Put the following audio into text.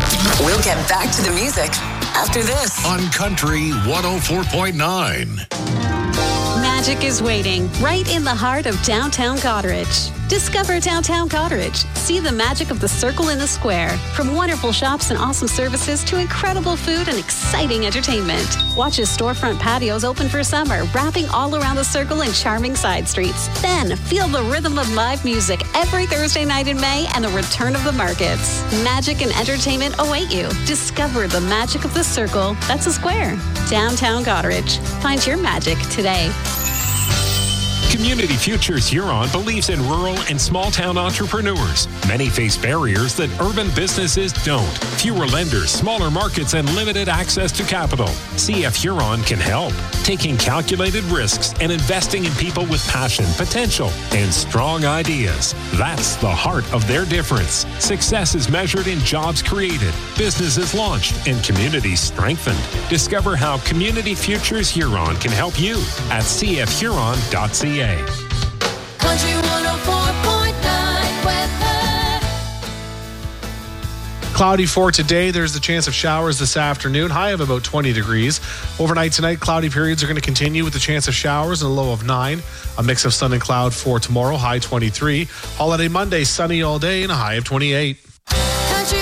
We'll get back to the music after this on Country 104.9. Magic is waiting right in the heart of downtown Goderich. Discover downtown Goderich. See the magic of the Circle in the Square. From wonderful shops and awesome services to incredible food and exciting entertainment. Watch as storefront patios open for summer, wrapping all around the Circle and charming side streets. Then feel the rhythm of live music every Thursday night in May and the return of the markets. Magic and entertainment await you. Discover the magic of the Circle. That's a square. Downtown Goderich. Find your magic today. Community Futures Huron believes in rural and small-town entrepreneurs. Many face barriers that urban businesses don't. Fewer lenders, smaller markets, and limited access to capital. CF Huron can help. Taking calculated risks and investing in people with passion, potential, and strong ideas. That's the heart of their difference. Success is measured in jobs created, businesses launched, and communities strengthened. Discover how Community Futures Huron can help you at cfhuron.ca. Country 104.9 weather. Cloudy for today. There's the chance of showers this afternoon. High of about 20 degrees. Overnight tonight, cloudy periods are going to continue with the chance of showers and a low of 9. A mix of sun and cloud for tomorrow, high 23. Holiday Monday, sunny all day and a high of 28.